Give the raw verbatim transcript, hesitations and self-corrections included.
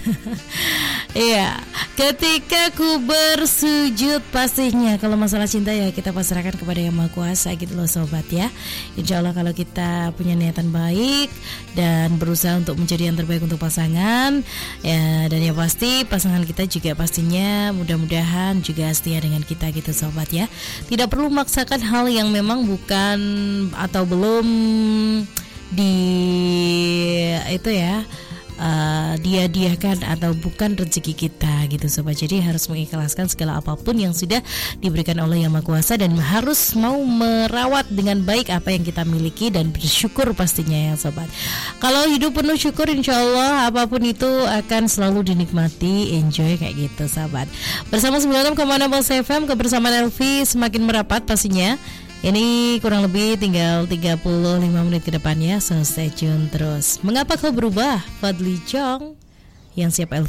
Iya, ketika ku bersujud pastinya kalau masalah cinta ya kita pasrahkan kepada Yang Maha Kuasa gitu loh sobat ya. Insya Allah kalau kita punya niatan baik dan berusaha untuk menjadi yang terbaik untuk pasangan ya, dan yang pasti pasangan kita juga pastinya mudah-mudahan juga setia dengan kita gitu sobat ya. Tidak perlu memaksakan hal yang memang bukan atau belum di itu ya Uh, dia diakan atau bukan rezeki kita gitu sobat. Jadi harus mengikhlaskan segala apapun yang sudah diberikan oleh Yang Maha Kuasa dan harus mau merawat dengan baik apa yang kita miliki dan bersyukur pastinya ya sobat. Kalau hidup penuh syukur insya Allah apapun itu akan selalu dinikmati, enjoy kayak gitu sahabat. Bersama sembilan puluh enam koma enam F M kebersamaan Elvi semakin merapat pastinya. Ini kurang lebih tinggal tiga puluh lima menit ke depannya, so stay tune terus. Mengapa kau berubah? Fadli Jong yang siap Elvi.